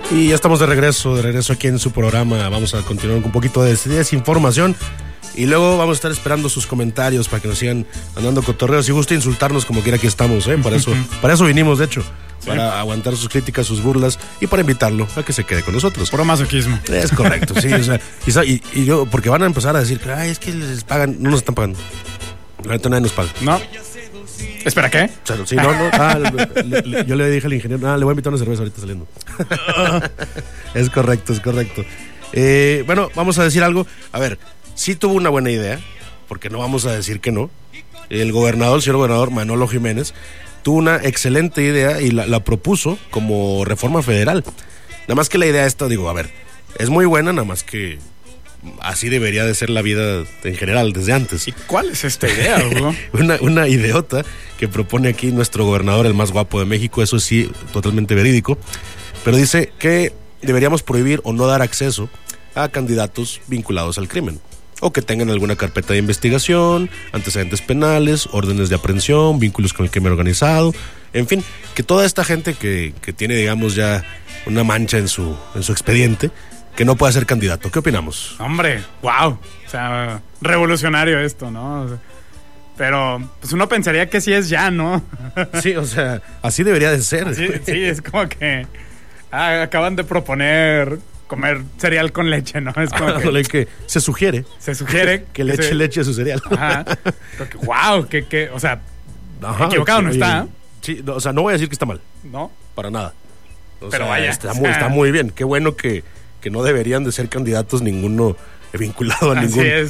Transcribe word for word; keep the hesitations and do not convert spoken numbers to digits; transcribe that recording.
Y ya estamos de regreso, de regreso aquí en su programa. Vamos a continuar con un poquito de desinformación y luego vamos a estar esperando sus comentarios para que nos sigan mandando cotorreos. Si gusta insultarnos como quiera, aquí estamos, ¿eh? Para eso, para eso vinimos, de hecho. Sí. Para aguantar sus críticas, sus burlas y para invitarlo a que se quede con nosotros. Puro masoquismo. Es correcto, sí. O sea, y, y yo, porque van a empezar a decir, ay, es que les pagan, no nos están pagando. La neta nadie nos paga. No. Espera, ¿qué? O sea, sí, no, no. Ah, le, le, yo le dije al ingeniero, ah, le voy a invitar una cerveza ahorita saliendo. Es correcto, es correcto. Eh, bueno, vamos a decir algo. A ver, sí tuvo una buena idea, porque no vamos a decir que no. El gobernador, el señor gobernador Manolo Jiménez, tuvo una excelente idea y la, la propuso como reforma federal. Nada más que la idea esta, digo, a ver, es muy buena, nada más que así debería de ser la vida en general desde antes. ¿Y cuál es esta idea, Hugo? una, una idiota que propone aquí nuestro gobernador, el más guapo de México, eso sí, totalmente verídico, pero dice que deberíamos prohibir o no dar acceso a candidatos vinculados al crimen, o que tengan alguna carpeta de investigación, antecedentes penales, órdenes de aprehensión, vínculos con el crimen organizado, en fin, que toda esta gente que, que tiene, digamos, ya una mancha en su, en su expediente, que no pueda ser candidato. ¿Qué opinamos? Hombre, wow. O sea, revolucionario esto, ¿no? O sea, pero pues uno pensaría que sí es ya, ¿no? Sí, o sea, así debería de ser. Sí, sí, es como que ah, acaban de proponer comer cereal con leche, ¿no? Es como ah, que, que se sugiere. Se sugiere que le eche leche a su cereal. Ajá. Pero que, wow, que, que, o sea, ajá, equivocado sí, no está. ¿Eh? Sí, no, o sea, no voy a decir que está mal. No. Para nada. O pero sea, vaya. Está muy, está muy bien. Qué bueno que, que no deberían de ser candidatos ninguno vinculado a Así ningún es.